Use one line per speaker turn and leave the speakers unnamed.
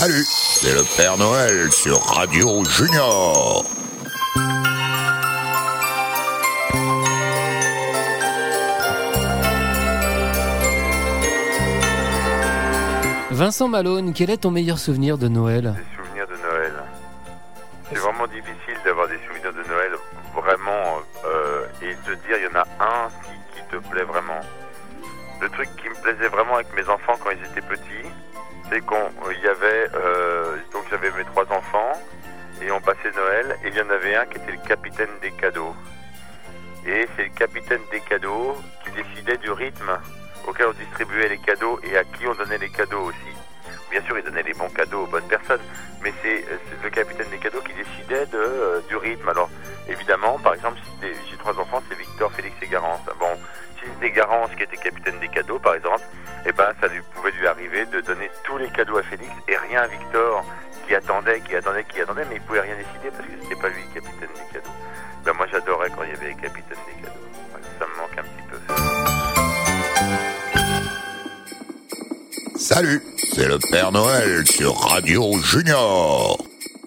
Salut, c'est le Père Noël sur Radio Junior.
Vincent Malone, quel est ton meilleur souvenir de Noël ?
Des souvenirs de Noël. C'est vraiment difficile d'avoir des souvenirs de Noël, vraiment, et de dire il y en a un qui te plaît vraiment. Le truc qui me plaisait vraiment avec mes enfants quand ils étaient petits, c'est qu'il y avait, donc j'avais mes 3 enfants, et on passait Noël, et il y en avait un qui était le capitaine des cadeaux. Et c'est le capitaine des cadeaux qui décidait du rythme auquel on distribuait les cadeaux et à qui on donnait les cadeaux aussi. Bien sûr, il donnait les bons cadeaux aux bonnes personnes, mais c'est le capitaine des cadeaux qui décidait du rythme. Alors, évidemment, par exemple, si j'ai 3 enfants, c'est Victor, Félix et Garance. Bon, si c'était Garance qui était capitaine des cadeaux, par exemple, eh ben, ça pouvait lui arriver de donner tous les cadeaux à Félix et rien à Victor, qui attendait, mais il pouvait rien décider parce que c'était pas lui le capitaine des cadeaux. Ben, moi, j'adorais quand il y avait les capitaines des cadeaux. Ça me manque un petit peu.
Salut, c'est le Père Noël sur Radio Junior.